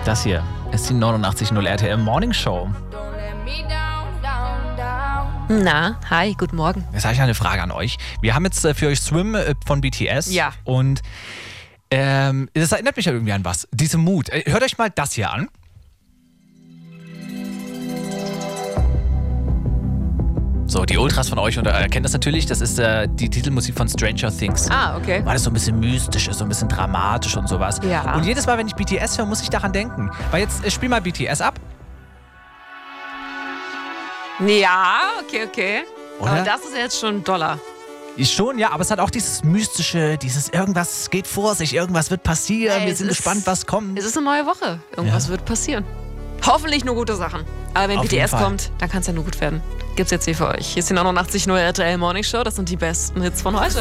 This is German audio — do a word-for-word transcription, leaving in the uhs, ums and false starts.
Das hier ist die neunundachtzig Komma null R T L Morning Show. Na, hi, guten Morgen. Jetzt habe ich eine Frage an euch. Wir haben jetzt äh, für euch Swim äh, von B T S. Ja. Und ähm, das erinnert mich ja irgendwie an was. Diese Mut. Äh, hört euch mal das hier an. So, die Ultras von euch und, äh, kennen das natürlich. Das ist äh, die Titelmusik von Stranger Things. Ah, okay. Weil das so ein bisschen mystisch ist, so ein bisschen dramatisch und sowas. Ja. Und jedes Mal, wenn ich B T S höre, muss ich daran denken. Weil jetzt, äh, spiel mal B T S ab. Ja, okay, okay. Oder? Aber das ist jetzt schon ein Dollar. Ist schon, ja, aber es hat auch dieses Mystische, dieses irgendwas geht vor sich, irgendwas wird passieren, Ey, wir es sind ist- gespannt, was kommt. Es ist eine neue Woche. Irgendwas Ja. wird passieren. Hoffentlich nur gute Sachen. Aber wenn Auf B T S jeden Fall. kommt, dann kann es ja nur gut werden. Gibt's jetzt hier für euch. Hier ist die neunundachtzig Komma null R T L Morning Show. Das sind die besten Hits von heute.